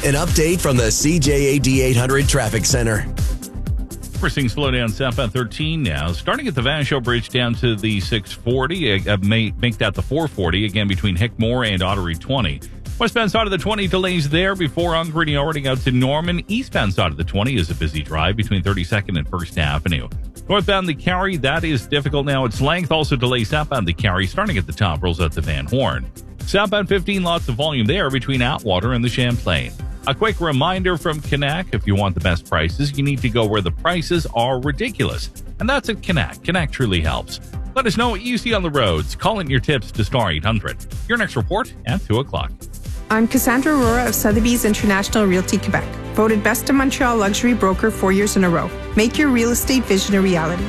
An update from the CJAD 800 Traffic Center. We're seeing slowdown southbound 13 now, starting at the Vashon Bridge down to the 640. Make that the 440 again between Hickmore and Ottery 20. Westbound side of the 20 delays there before Ungrady already out to Norman. Eastbound side of the 20 is a busy drive between 32nd and 1st Avenue. Northbound the Cary, that is difficult now. Its length also delays southbound the Cary, starting at the top, rolls out to Van Horn. Southbound 15, lots of volume there between Atwater and the Champlain. A quick reminder from Connect, if you want the best prices, you need to go where the prices are ridiculous. And that's at Connect. Connect truly helps. Let us know what you see on the roads. Call in your tips to Star 800. Your next report at 2 o'clock. I'm Cassandra Aurora of Sotheby's International Realty Quebec. Voted Best in Montreal Luxury Broker 4 years in a row. Make your real estate vision a reality.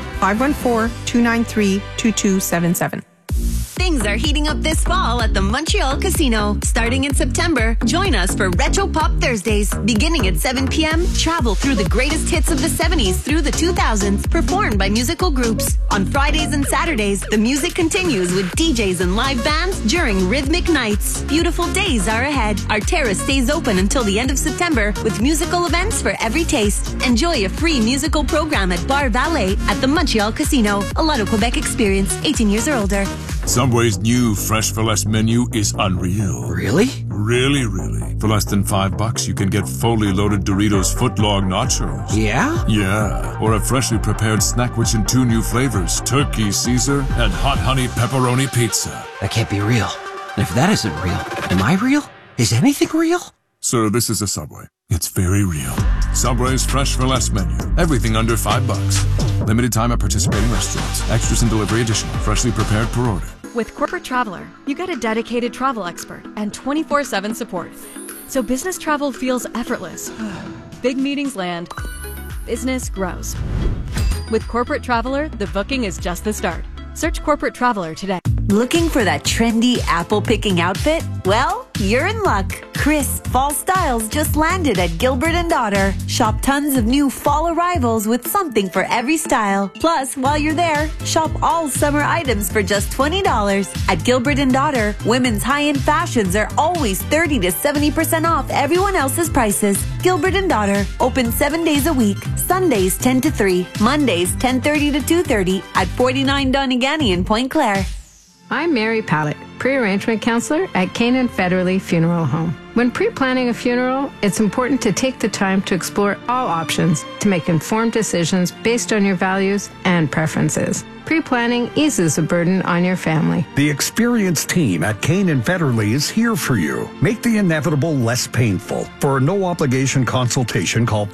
514-293-2277. Things are heating up this fall at the Montreal Casino. Starting in September, join us for Retro Pop Thursdays. Beginning at 7 p.m., travel through the greatest hits of the 70s through the 2000s, performed by musical groups. On Fridays and Saturdays, the music continues with DJs and live bands during rhythmic nights. Beautiful days are ahead. Our terrace stays open until the end of September with musical events for every taste. Enjoy a free musical program at Bar Valet at the Montreal Casino. A Lotto Quebec experience, 18 years or older. Subway's new Fresh for Less menu is unreal. Really? Really. For less than $5, you can get fully loaded Doritos footlong nachos. Yeah? Yeah. Or a freshly prepared snack which in 2 new flavors, Turkey Caesar and Hot Honey Pepperoni Pizza. That can't be real. And if that isn't real, am I real? Is anything real? Sir, this is a Subway. It's very real. Subway's Fresh for Less menu. Everything under $5. Limited time at participating restaurants. Extras and delivery additional. Freshly prepared per order. With Corporate Traveler, you get a dedicated travel expert and 24/7 support. So business travel feels effortless. Big meetings land. Business grows. With Corporate Traveler, the booking is just the start. Search Corporate Traveler today. Looking for that trendy apple-picking outfit? Well, you're in luck. Crisp fall styles just landed at Gilbert & Daughter. Shop tons of new fall arrivals with something for every style. Plus, while you're there, shop all summer items for just $20. At Gilbert & Daughter, women's high-end fashions are always 30 to 70% off everyone else's prices. Gilbert & Daughter, open 7 days a week. Sundays 10 to 3, Mondays 10:30 to 2:30 at 49 Donegal in Pointe Claire. I'm Mary Pallett, pre-arrangement counselor at Canaan Federally Funeral Home. When pre-planning a funeral, it's important to take the time to explore all options to make informed decisions based on your values and preferences. Pre-planning eases the burden on your family. The experienced team at Canaan Federally is here for you. Make the inevitable less painful. For a no-obligation consultation, call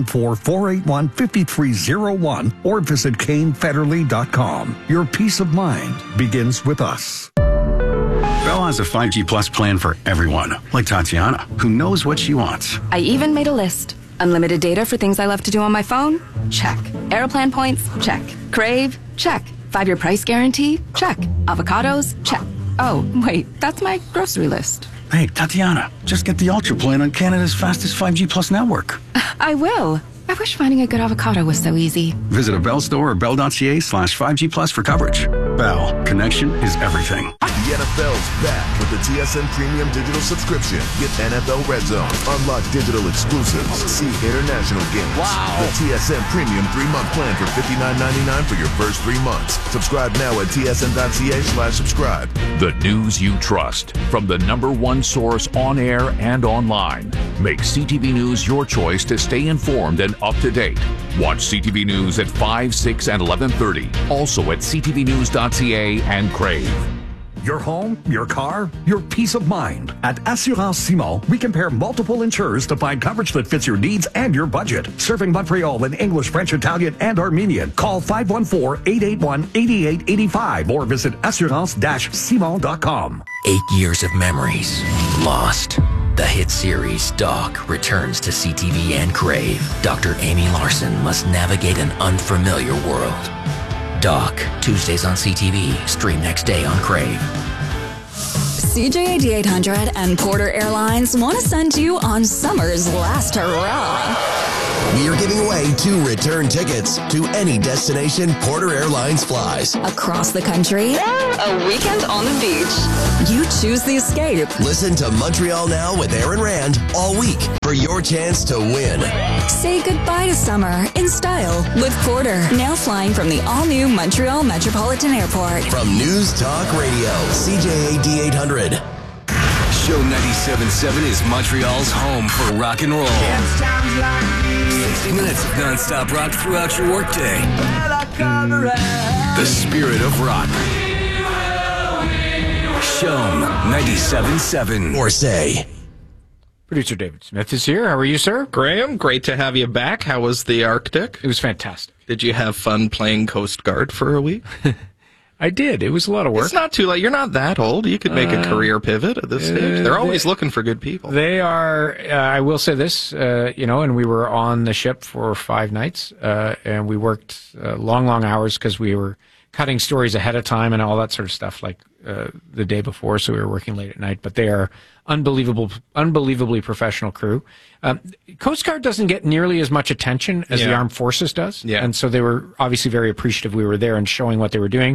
514-481-5301 or visit canefederally.com. Your peace of mind begins with us. Bell has a 5G Plus plan for everyone, like Tatiana, who knows what she wants. I even made a list. Unlimited data for things I love to do on my phone? Check. Aeroplan points? Check. Crave? Check. 5-year price guarantee? Check. Avocados? Check. Oh, wait, that's my grocery list. Hey, Tatiana, just get the Ultra plan on Canada's fastest 5G Plus network. I will. I wish finding a good avocado was so easy. Visit a Bell store or bell.ca/5G Plus for coverage. Bell, connection is everything. The NFL's back with the TSN Premium Digital Subscription. Get NFL Red Zone, unlock digital exclusives, see international games. Wow! The TSN Premium 3-month plan for $59.99 for your first 3 months. Subscribe now at tsn.ca/subscribe. The news you trust from the #1 source on air and online. Make CTV News your choice to stay informed and up to date. Watch CTV News at 5, 6, and 11:30. Also at ctvnews.ca and Crave. Your home, your car, your peace of mind. At Assurance Simon, we compare multiple insurers to find coverage that fits your needs and your budget. Serving Montreal in English, French, Italian, and Armenian. Call 514-881-8885 or visit assurance-simon.com. 8 years of memories lost. The hit series Doc returns to CTV and Crave. Dr. Amy Larson must navigate an unfamiliar world. Doc, Tuesdays on CTV, stream next day on Crave. CJAD 800 and Porter Airlines want to send you on summer's last hurrah. we are giving away 2 return tickets to any destination Porter Airlines flies. Across the country? A weekend on the beach. You choose the escape. Listen to Montreal Now with Aaron Rand all week for your chance to win. Say goodbye to summer in style with Porter. Now flying from the all-new Montreal Metropolitan Airport. From News Talk Radio, CJAD 800. Show 97.7 is Montreal's home for rock and roll. 60 minutes of non-stop rock throughout your workday. The spirit of rock. Show 97.7. Or say. Producer David Smith is here. How are you, sir? Graham, great to have you back. How was the Arctic? It was fantastic. Did you have fun playing Coast Guard for a week? I did. It was a lot of work. It's not too late. You're not that old. You could make a career pivot at this stage. They're always looking for good people. They are. I will say this, and we were on the ship for 5 nights, and we worked long hours because we were cutting stories ahead of time and all that sort of stuff, like the day before, so we were working late at night. But they are unbelievably professional crew. Coast Guard doesn't get nearly as much attention as the Armed Forces does, and so they were obviously very appreciative we were there and showing what they were doing.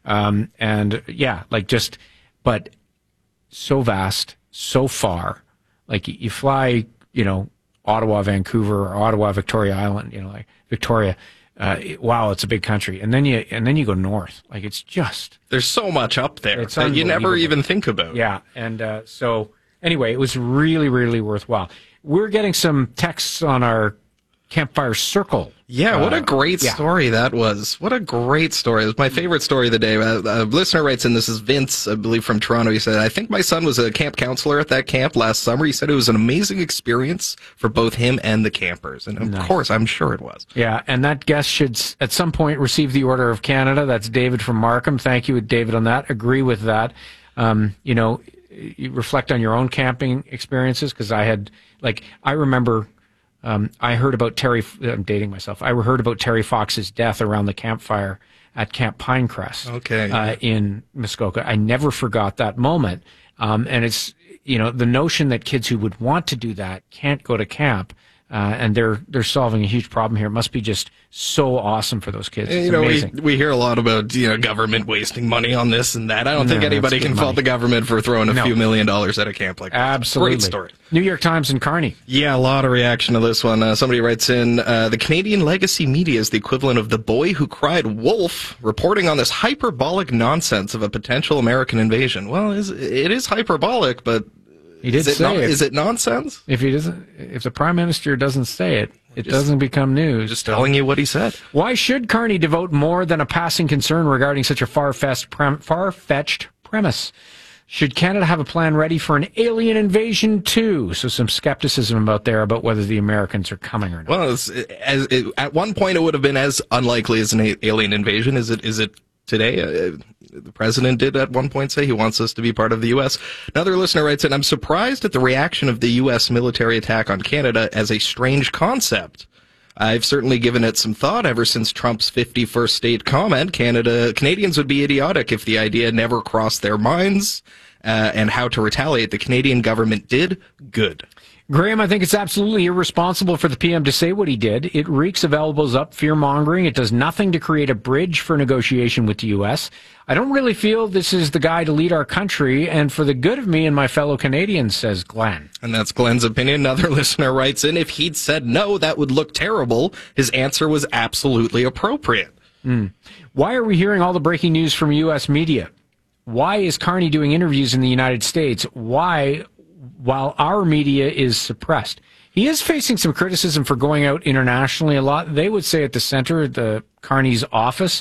But so vast, so far. Like you fly, Ottawa, Vancouver, or Ottawa, Victoria Island, like Victoria. Wow, it's a big country, and then you go north. Like it's just there's so much up there that you never even think about. Yeah, and so anyway, it was really, really worthwhile. We're getting some texts on our Campfire Circle. Yeah, what a great story that was. What a great story. It was my favorite story of the day. A listener writes in, this is Vince, I believe from Toronto. He said, I think my son was a camp counselor at that camp last summer. He said it was an amazing experience for both him and the campers. And of course, I'm sure it was. Yeah, and that guest should at some point receive the Order of Canada. That's David from Markham. Thank you, David, on that. Agree with that. You reflect on your own camping experiences, because I remember... I heard about I'm dating myself. I heard about Terry Fox's death around the campfire at Camp Pinecrest in Muskoka. I never forgot that moment. And it's, the notion that kids who would want to do that can't go to camp, and they're solving a huge problem here. It must be just so awesome for those kids. It's amazing. We hear a lot about government wasting money on this and that. I don't think anybody can fault the government for throwing a few $1 million at a camp like that. Absolutely. Great story. New York Times and Kearney. Yeah, a lot of reaction to this one. Somebody writes in, the Canadian legacy media is the equivalent of the boy who cried wolf, reporting on this hyperbolic nonsense of a potential American invasion. Well, it is hyperbolic, but is it nonsense? If the Prime Minister doesn't say it, it doesn't become news. Just telling you what he said. Why should Kearney devote more than a passing concern regarding such a far-fetched premise? Should Canada have a plan ready for an alien invasion too? So some skepticism about whether the Americans are coming or not. Well, at one point it would have been as unlikely as an alien invasion. Is it today? The president did at one point say he wants us to be part of the U.S. Another listener writes in, I'm surprised at the reaction of the U.S. military attack on Canada as a strange concept. I've certainly given it some thought ever since Trump's 51st state comment. Canadians would be idiotic if the idea never crossed their minds, and how to retaliate. The Canadian government did good. Graham, I think it's absolutely irresponsible for the PM to say what he did. It reeks of elbows up fear-mongering. It does nothing to create a bridge for negotiation with the U.S. I don't really feel this is the guy to lead our country, and for the good of me and my fellow Canadians, says Glenn. And that's Glenn's opinion. Another listener writes in, if he'd said no, that would look terrible. His answer was absolutely appropriate. Why are we hearing all the breaking news from U.S. media? Why is Kearney doing interviews in the United States? Why, while our media is suppressed? He is facing some criticism for going out internationally a lot. They would say at the center, the Kearney's office,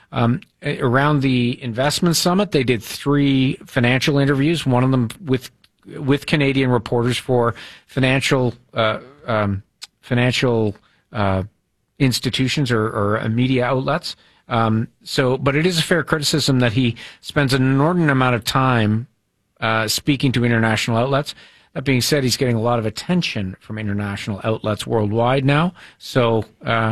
around the investment summit, they did 3 financial interviews, one of them with Canadian reporters for financial institutions or media outlets. But it is a fair criticism that he spends an inordinate amount of time speaking to international outlets. That being said, he's getting a lot of attention from international outlets worldwide now. So,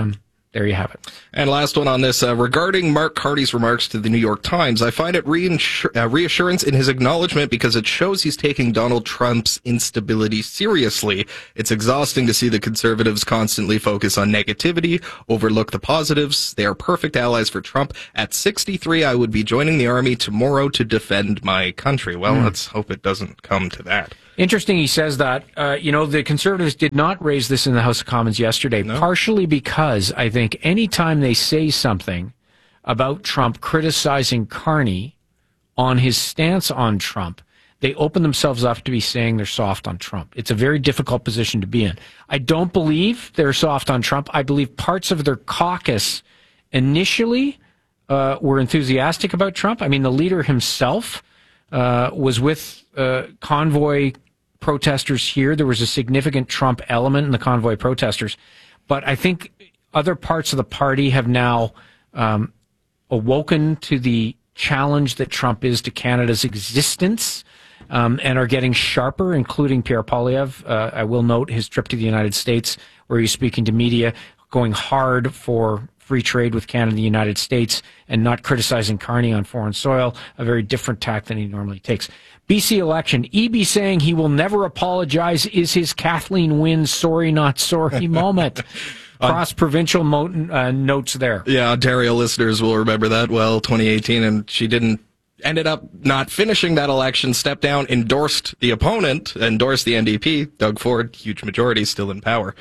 there you have it. And last one on this, regarding Mark Carty's remarks to the New York Times, I find it reassurance in his acknowledgement because it shows he's taking Donald Trump's instability seriously. It's exhausting to see the Conservatives constantly focus on negativity, overlook the positives. They are perfect allies for Trump. At 63, I would be joining the army tomorrow to defend my country. Well, let's hope it doesn't come to that. Interesting he says that. The Conservatives did not raise this in the House of Commons yesterday, partially because I think any time they say something about Trump criticizing Carney on his stance on Trump, they open themselves up to be saying they're soft on Trump. It's a very difficult position to be in. I don't believe they're soft on Trump. I believe parts of their caucus initially were enthusiastic about Trump. I mean, the leader himself was with convoy protesters here. There was a significant Trump element in the convoy protesters. But I think other parts of the party have now awoken to the challenge that Trump is to Canada's existence and are getting sharper, including Pierre Poilievre. I will note his trip to the United States where he's speaking to media, going hard for free trade with Canada and the United States and not criticizing Carney on foreign soil, a very different tack than he normally takes. BC election, Eby saying he will never apologize is his Kathleen Wynne sorry not sorry moment. Cross-provincial notes there. Yeah, Ontario listeners will remember that well, 2018, and she ended up not finishing that election, stepped down, endorsed the opponent, endorsed the NDP, Doug Ford, huge majority, still in power.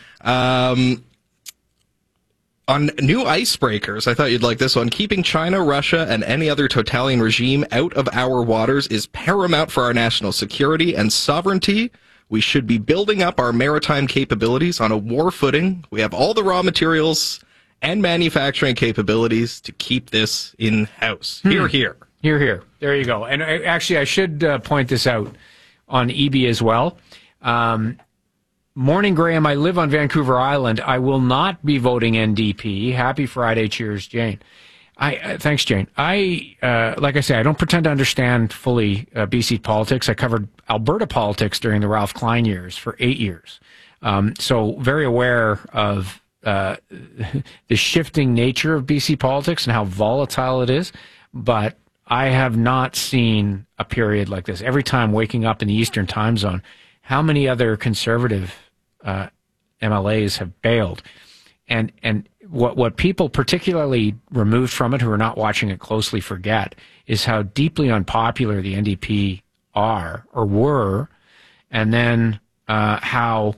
On new icebreakers, I thought you'd like this one. Keeping China, Russia, and any other totalitarian regime out of our waters is paramount for our national security and sovereignty. We should be building up our maritime capabilities on a war footing. We have all the raw materials and manufacturing capabilities to keep this in-house. Hear, hear. Hear, hear. There you go. And actually, I should point this out on Eby as well. Morning, Graham. I live on Vancouver Island. I will not be voting NDP. Happy Friday. Cheers, Jane. Thanks, Jane. Like I say, I don't pretend to understand fully BC politics. I covered Alberta politics during the Ralph Klein years for 8 years. So very aware of the shifting nature of BC politics and how volatile it is. But I have not seen a period like this. Every time waking up in the Eastern time zone, how many other conservative MLAs have bailed? And what people particularly removed from it who are not watching it closely forget is how deeply unpopular the NDP are or were, and then how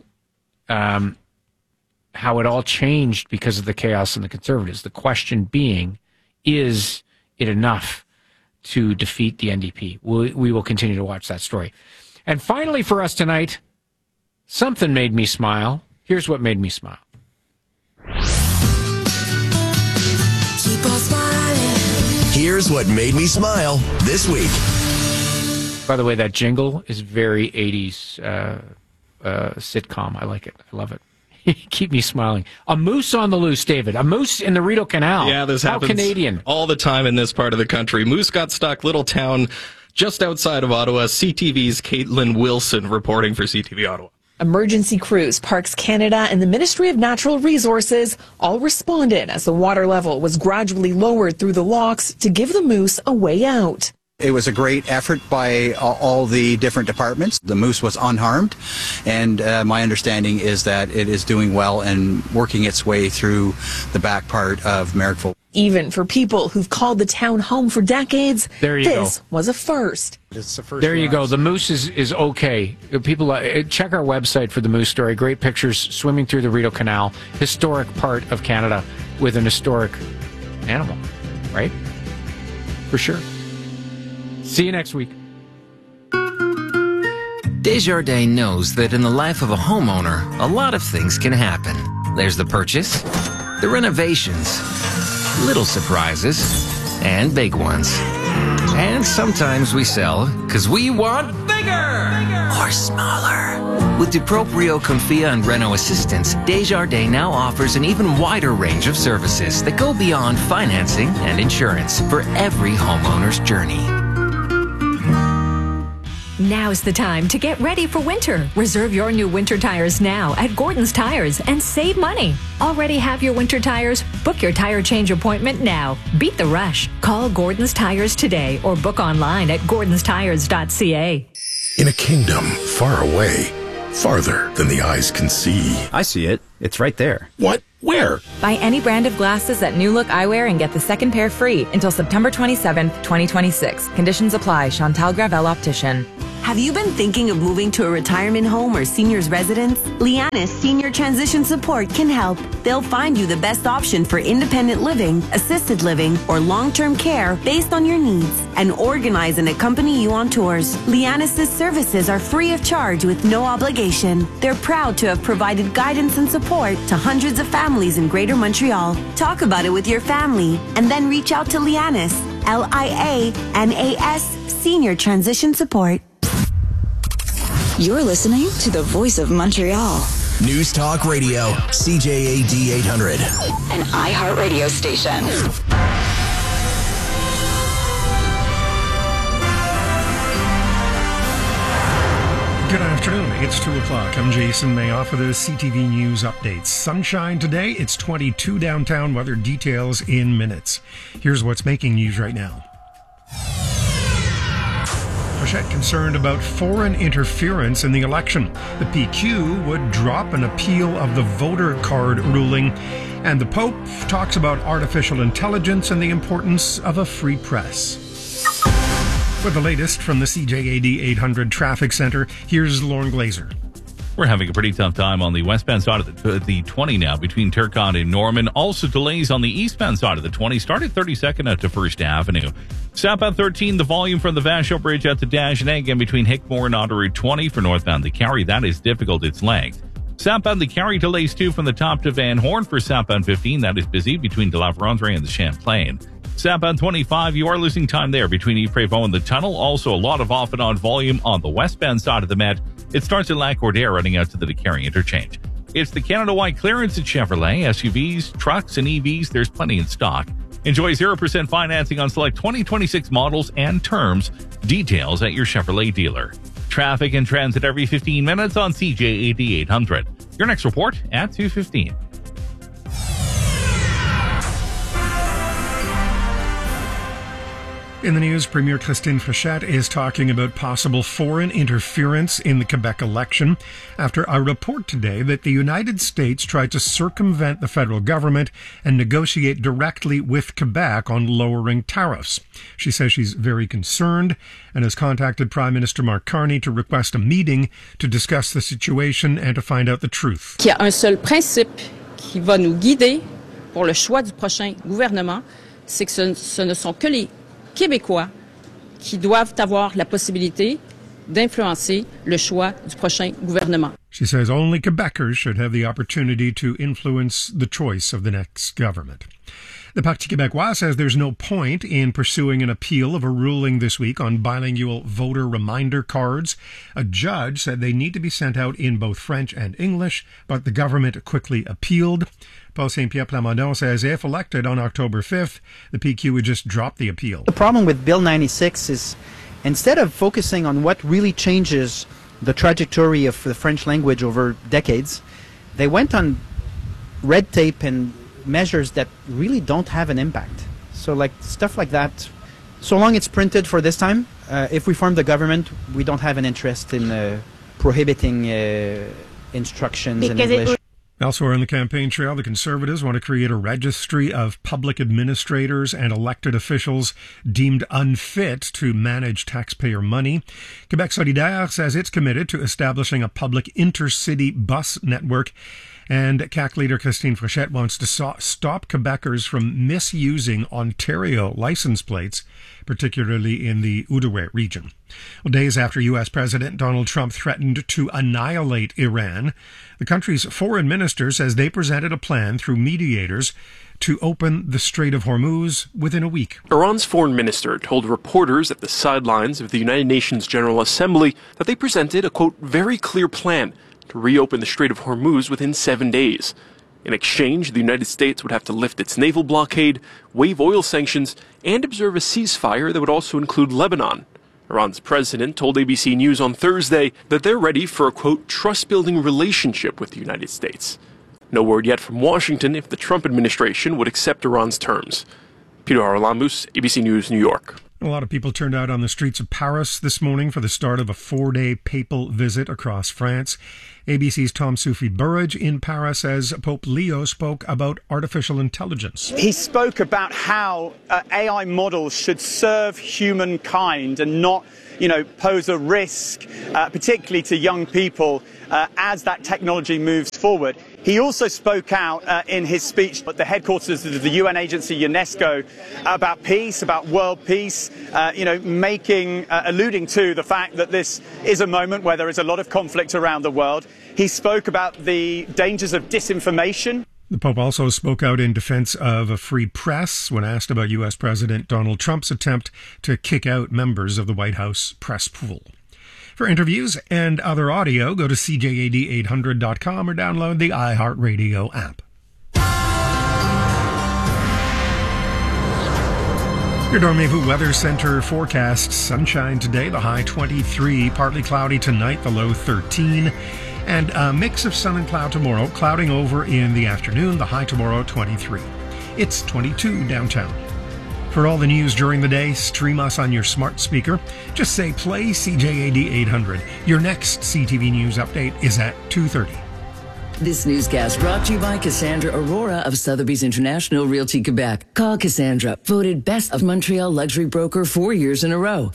it all changed because of the chaos in the Conservatives. The question being, is it enough to defeat the NDP? We will continue to watch that story. And finally for us tonight, something made me smile. Here's what made me smile. Keep on smiling. Here's what made me smile this week. By the way, that jingle is very 80s sitcom. I like it. I love it. Keep me smiling. A moose on the loose, David. A moose in the Rideau Canal. Yeah, this happens Canadian. All the time in this part of the country. Moose got stuck, little town just outside of Ottawa. CTV's Caitlin Wilson reporting for CTV Ottawa. Emergency crews, Parks Canada, and the Ministry of Natural Resources all responded as the water level was gradually lowered through the locks to give the moose a way out. It was a great effort by all the different departments. The moose was unharmed, and my understanding is that it is doing well and working its way through the back part of Merrickville. Even for people who've called the town home for decades, this was a first. It's the first. There you go. The moose is okay. People, check our website for the moose story. Great pictures swimming through the Rideau Canal. Historic part of Canada with an historic animal, right? For sure. See you next week. Desjardins knows that in the life of a homeowner, a lot of things can happen. There's the purchase, the renovations, little surprises, and big ones. And sometimes we sell because we want bigger or smaller. With DuProprio, Confia, and Reno Assistance, Desjardins now offers an even wider range of services that go beyond financing and insurance for every homeowner's journey. Now's the time to get ready for winter. Reserve your new winter tires now at Gordon's Tires and save money. Already have your winter tires? Book your tire change appointment now. Beat the rush. Call Gordon's Tires today or book online at gordonstires.ca. In a kingdom far away, farther than the eyes can see. I see it. It's right there. What? Where? Buy any brand of glasses at New Look Eyewear and get the second pair free until September 27th, 2026. Conditions apply. Chantal Gravel Optician. Have you been thinking of moving to a retirement home or senior's residence? Lianis Senior Transition Support can help. They'll find you the best option for independent living, assisted living, or long-term care based on your needs and organize and accompany you on tours. Lianis' services are free of charge with no obligation. They're proud to have provided guidance and support to hundreds of families in Greater Montreal. Talk about it with your family and then reach out to Lianis, Lianas Senior Transition Support. You're listening to the Voice of Montreal. News Talk Radio, CJAD 800. An iHeartRadio station. Good afternoon. It's 2 o'clock. I'm Jason Mayoff for the CTV News updates. Sunshine today. It's 22 downtown. Weather details in minutes. Here's what's making news right now. Frechette concerned about foreign interference in the election. The PQ would drop an appeal of the voter card ruling. And the Pope talks about artificial intelligence and the importance of a free press. With the latest from the CJAD 800 Traffic Center, here's Lauren Glazer. We're having a pretty tough time on the westbound side of the 20 now between Turcotte and Norman. Also delays on the eastbound side of the 20. Start at 32nd out to First Avenue. Southbound 13, the volume from the Vachon Bridge out to Dagenais, again between Hickmore and Autoroute 20 for northbound the Carry. That is difficult. It's length. Southbound the Carry delays too from the top to Van Horn for southbound 15. That is busy between De La Vérendrye and the Champlain. Southbound 25, you are losing time there between Yves-Prévost and the tunnel. Also, a lot of off and on volume on the westbound side of the Met. It starts at Lac-Cordaire running out to the DeCarry interchange. It's the Canada-wide clearance at Chevrolet. SUVs, trucks, and EVs, there's plenty in stock. Enjoy 0% financing on select 2026 models and terms. Details at your Chevrolet dealer. Traffic and transit every 15 minutes on CJAD 800. Your next report at 2:15. In the news, Premier Christine Frechette is talking about possible foreign interference in the Quebec election after a report today that the United States tried to circumvent the federal government and negotiate directly with Quebec on lowering tariffs. She says she's very concerned and has contacted Prime Minister Mark Carney to request a meeting to discuss the situation and to find out the truth. Il y a un seul principe qui va nous guider pour le choix du prochain gouvernement, c'est que ce ne sont que les Québécois qui doivent avoir la possibilité d'influencer le choix du prochain gouvernement. She says only Quebecers should have the opportunity to influence the choice of the next government. The Parti Québécois says there's no point in pursuing an appeal of a ruling this week on bilingual voter reminder cards. A judge said they need to be sent out in both French and English, but the government quickly appealed. Paul Saint-Pierre Plamondon says if elected on October 5th, the PQ would just drop the appeal. The problem with Bill 96 is instead of focusing on what really changes the trajectory of the French language over decades, they went on red tape and measures that really don't have an impact. So like stuff like that, so long it's printed for this time, if we form the government, we don't have an interest in prohibiting instructions in English. Elsewhere on the campaign trail, the Conservatives want to create a registry of public administrators and elected officials deemed unfit to manage taxpayer money. Quebec Solidaire says it's committed to establishing a public intercity bus network. And CAQ leader Christine Frechette wants to stop Quebecers from misusing Ontario license plates, particularly in the Outaouais region. Well, days after U.S. President Donald Trump threatened to annihilate Iran, the country's foreign minister says they presented a plan through mediators to open the Strait of Hormuz within a week. Iran's foreign minister told reporters at the sidelines of the United Nations General Assembly that they presented a, quote, very clear plan to reopen the Strait of Hormuz within 7 days. In exchange, the United States would have to lift its naval blockade, waive oil sanctions, and observe a ceasefire that would also include Lebanon. Iran's president told ABC News on Thursday that they're ready for a, quote, trust-building relationship with the United States. No word yet from Washington if the Trump administration would accept Iran's terms. Peter Haralambous, ABC News, New York. A lot of people turned out on the streets of Paris this morning for the start of a 4-day papal visit across France. ABC's Tom Soufi Burrage in Paris as Pope Leo spoke about artificial intelligence. He spoke about how AI models should serve humankind and not, pose a risk, particularly to young people, as that technology moves forward. He also spoke out in his speech at the headquarters of the UN agency UNESCO about peace, about world peace, alluding to the fact that this is a moment where there is a lot of conflict around the world. He spoke about the dangers of disinformation. The Pope also spoke out in defense of a free press when asked about U.S. President Donald Trump's attempt to kick out members of the White House press pool. For interviews and other audio, go to CJAD800.com or download the iHeartRadio app. Your Dormevu Weather Center forecasts sunshine today, the high 23, partly cloudy tonight, the low 13, and a mix of sun and cloud tomorrow, clouding over in the afternoon, the high tomorrow 23. It's 22 downtown. For all the news during the day, stream us on your smart speaker. Just say play CJAD 800. Your next CTV News update is at 2:30. This newscast brought to you by Cassandra Aurora of Sotheby's International Realty Quebec. Call Cassandra, voted Best of Montreal Luxury Broker 4 years in a row.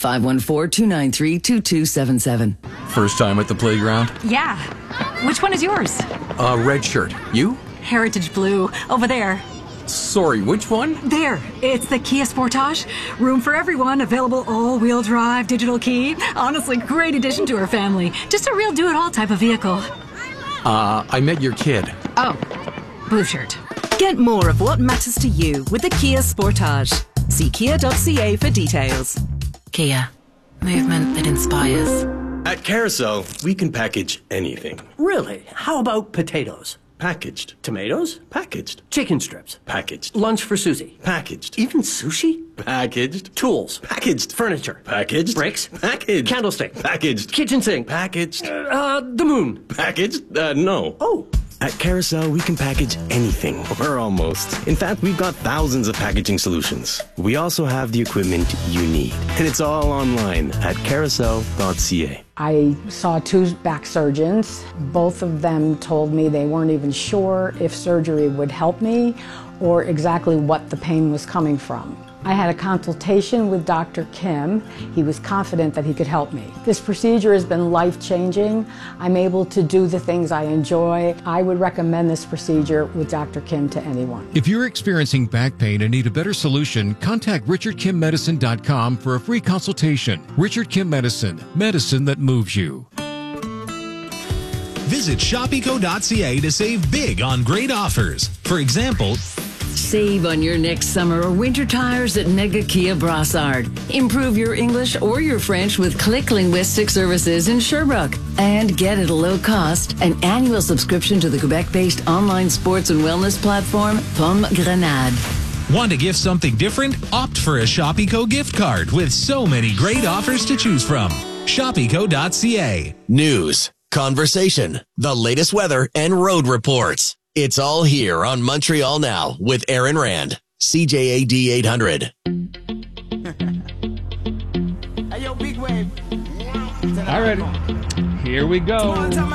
514-293-2277. First time at the playground? Yeah. Which one is yours? Red shirt. You? Heritage Blue. Over there. Sorry, which one? There. It's the Kia Sportage. Room for everyone. Available all-wheel drive, digital key. Honestly, great addition to our family. Just a real do-it-all type of vehicle. I met your kid. Oh, blue shirt. Get more of what matters to you with the Kia Sportage. See kia.ca for details. Kia. Movement that inspires. At Carousel, we can package anything. Really? How about potatoes? Packaged. Tomatoes? Packaged. Chicken strips? Packaged. Lunch for Susie? Packaged. Even sushi? Packaged. Tools? Packaged. Furniture? Packaged. Bricks? Packaged. Candlestick? Packaged. Kitchen sink? Packaged. The moon? Packaged? No. Oh. At Carousel, we can package anything, or almost. In fact, we've got thousands of packaging solutions. We also have the equipment you need, and it's all online at carousel.ca. I saw 2 back surgeons. Both of them told me they weren't even sure if surgery would help me or exactly what the pain was coming from. I had a consultation with Dr. Kim. He was confident that he could help me. This procedure has been life-changing. I'm able to do the things I enjoy. I would recommend this procedure with Dr. Kim to anyone. If you're experiencing back pain and need a better solution, contact RichardKimMedicine.com for a free consultation. Richard Kim Medicine, medicine that moves you. Visit shopeco.ca to save big on great offers. For example, Save on your next summer or winter tires at Mega Kia Brassard. Improve your English or your French with Click Linguistic Services in Sherbrooke. And get at a low cost an annual subscription to the Quebec-based online sports and wellness platform Pomme Grenade. Want to gift something different? Opt for a Shopeco gift card with so many great offers to choose from. Shopeco.ca. News, conversation, the latest weather, and road reports. It's all here on Montreal Now with Aaron Rand. CJAD 800. All right, here we go.